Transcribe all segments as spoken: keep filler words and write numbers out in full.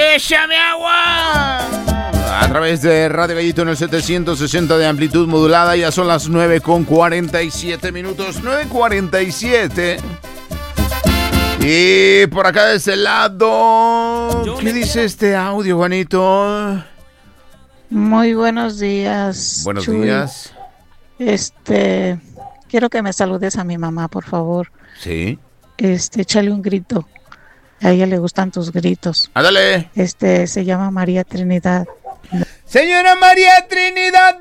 ¡Échame agua! A través de Radio Gallito en el setecientos sesenta de amplitud modulada. Ya son las nueve con cuarenta y siete minutos. nueve cuarenta y siete. Y por acá de ese lado, ¿qué dice este audio, Juanito? Muy buenos días. Buenos Chuy. días. Este, quiero que me saludes a mi mamá, por favor. Sí. Este, échale un grito. A ella le gustan tus gritos. Ándale. Este, se llama María Trinidad. Señora María Trinidad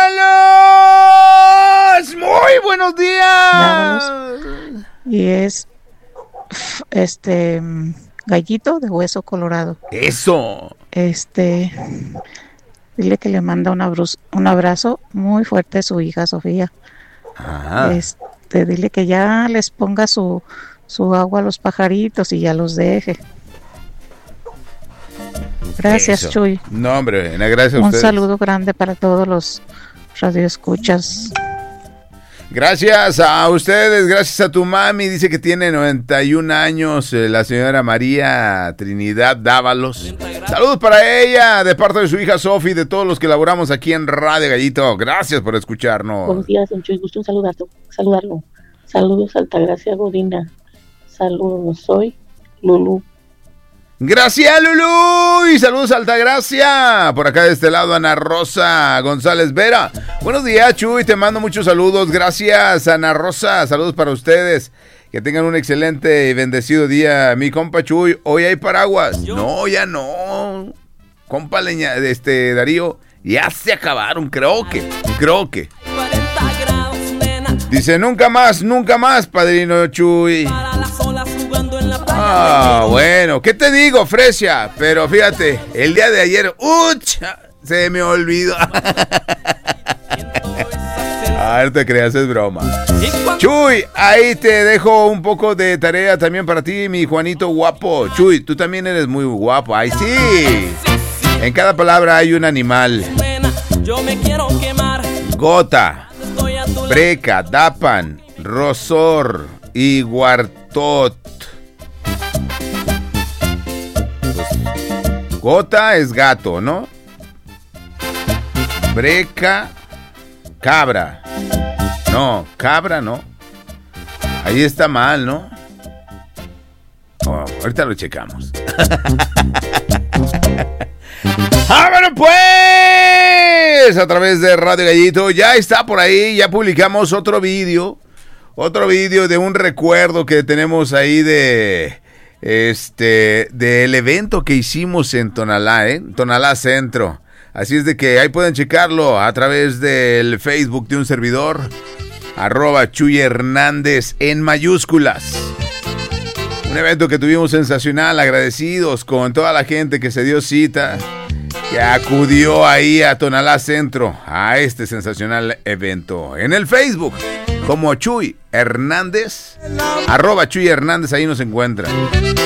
Dávalos. Muy buenos días. Dávalos. Y es, este, Gallito de Hueso Colorado. Eso. Este, dile que le manda un abrazo, un abrazo muy fuerte a su hija Sofía. Ah. Este, dile que ya les ponga su, su agua a los pajaritos y ya los deje. Gracias, Eso. Chuy. No, hombre, gracias a Un ustedes. saludo grande para todos los radioescuchas. Gracias a ustedes, gracias a tu mami. Dice que tiene noventa y un años, eh, la señora María Trinidad Dávalos. Saludos para ella, de parte de su hija Sofi, de todos los que laboramos aquí en Radio Gallito. Gracias por escucharnos. Buenos días, don Chuy, gusto en saludarlo. saludarlo. Saludos, Altagracia Godina. Saludos, soy Lulú. Gracias, Lulú, y saludos Altagracia. Por acá de este lado, Ana Rosa González Vera. Buenos días, Chuy, te mando muchos saludos. Gracias, Ana Rosa, saludos para ustedes. Que tengan un excelente y bendecido día. Mi compa Chuy, hoy hay paraguas. No, ya no. Compa Leña, este Darío, ya se acabaron, creo que, creo que. Dice, nunca más, nunca más, padrino Chuy. Ah, bueno, ¿qué te digo, Fresia? Pero fíjate, el día de ayer, ¡ucha! Se me olvidó. Ah, no te creas, es broma. Chuy, ahí te dejo un poco de tarea también para ti, mi Juanito guapo. Chuy, tú también eres muy guapo. ¡Ay, sí! En cada palabra hay un animal. Gota, breca, dapan, rosor y guartot. Gota es gato, ¿no? Breca, cabra. No, cabra no. Ahí está mal, ¿no? Oh, ahorita lo checamos. ¡Ah, bueno, pues! A través de Radio Gallito, ya está por ahí, ya publicamos otro vídeo. Otro vídeo de un recuerdo que tenemos ahí de... Este, del evento que hicimos en Tonalá, ¿eh? Tonalá Centro. Así es de que ahí pueden checarlo a través del Facebook de un servidor, arroba Chuy Hernández en mayúsculas. Un evento que tuvimos sensacional, agradecidos con toda la gente que se dio cita, que acudió ahí a Tonalá Centro, a este sensacional evento. En el Facebook, como Chuy Hernández, arroba Chuy Hernández, ahí nos encuentran.